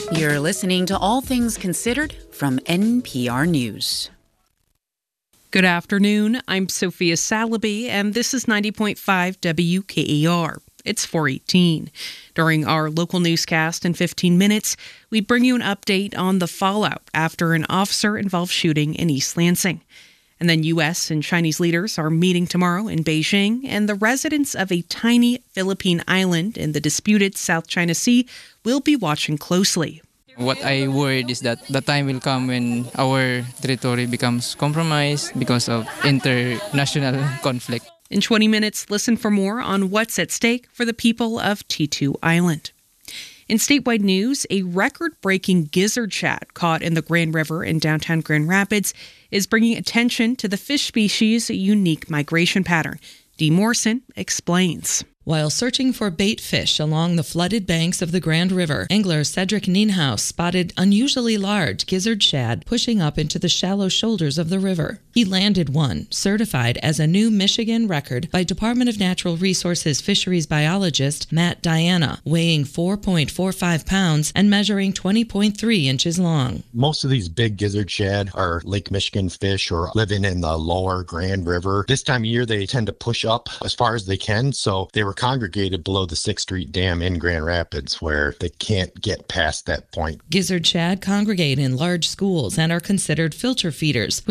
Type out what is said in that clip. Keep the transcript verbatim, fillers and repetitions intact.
You're listening to All Things Considered from N P R News. Good afternoon. I'm Sophia Salaby, and this is ninety point five W K E R. It's four eighteen. During our local newscast in fifteen minutes, we bring you an update on the fallout after an officer-involved shooting in East Lansing. And then U S and Chinese leaders are meeting tomorrow in Beijing, and the residents of a tiny Philippine island in the disputed South China Sea will be watching closely. What I worried is that the time will come when our territory becomes compromised because of international conflict. In twenty minutes, listen for more on what's at stake for the people of T two Island. In statewide news, a record-breaking gizzard shad caught in the Grand River in downtown Grand Rapids is bringing attention to the fish species' unique migration pattern. Dee Morrison explains. While searching for bait fish along the flooded banks of the Grand River, angler Cedric Nienhaus spotted unusually large gizzard shad pushing up into the shallow shoulders of the river. He landed one, certified as a new Michigan record by Department of Natural Resources fisheries biologist Matt Diana, weighing four point four five pounds and measuring twenty point three inches long. Most of these big gizzard shad are Lake Michigan fish or living in the lower Grand River. This time of year, they tend to push up as far as they can, so they were congregated below the sixth Street Dam in Grand Rapids, where they can't get past that point. Gizzard shad congregate in large schools and are considered filter feeders,